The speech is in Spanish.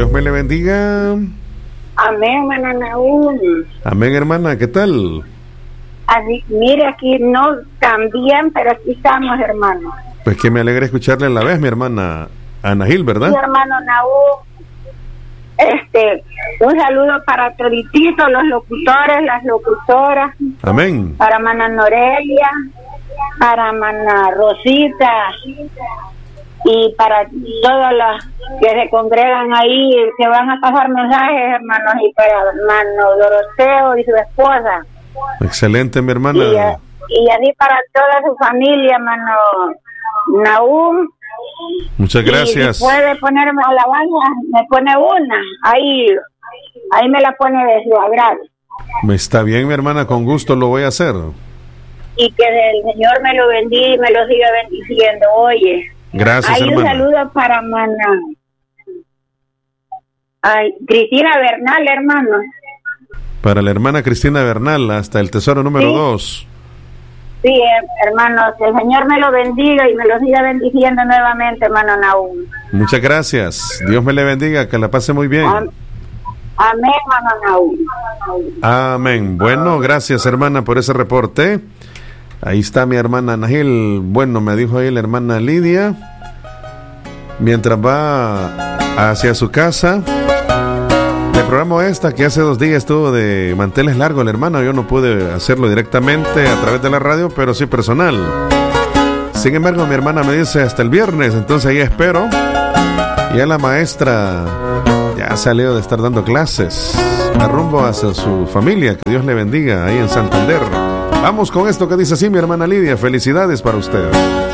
Dios me le bendiga. Amén, hermana Naúm. Amén, hermana, ¿qué tal? Así, mire, aquí no tan bien, pero aquí estamos, hermano. Pues que me alegra escucharle a la vez, mi hermana Ana Gil, ¿verdad? Sí, hermano Naúm. Un saludo para todititos, los locutores, las locutoras. Amén. Para hermana Norelia, para hermana Rosita y para todas las que se congregan ahí, que van a pasar mensajes, hermanos, y para hermano Doroteo y su esposa. Excelente, mi hermana. Y así para toda su familia, hermano Naúm. Muchas gracias. Y si puede ponerme alabanza, me pone una. Ahí me la pone de su agrado. Está bien, mi hermana, con gusto lo voy a hacer. Y que el Señor me lo bendiga y me lo siga bendiciendo. Oye. Gracias, hermana. Un saludo para hermana Cristina Bernal, hermano. Para la hermana Cristina Bernal, hasta el tesoro número 2. Sí, hermanos, que el Señor me lo bendiga y me lo siga bendiciendo nuevamente, hermano Naúm. Muchas gracias. Dios me le bendiga, que la pase muy bien. Amén, hermano Naúm. Amén. Bueno, gracias, hermana, por ese reporte. Ahí está mi hermana Ana Gil. Bueno, me dijo ahí la hermana Lidia, mientras va hacia su casa. Le programo esta que hace 2 días estuvo de manteles largos el hermano. Yo no pude hacerlo directamente a través de la radio, pero sí personal. Sin embargo, mi hermana me dice hasta el viernes, entonces ahí espero. Ya la maestra ya salió de estar dando clases a rumbo hacia su familia. Que Dios le bendiga ahí en Santander. Vamos con esto que dice así mi hermana Lidia. Felicidades para usted.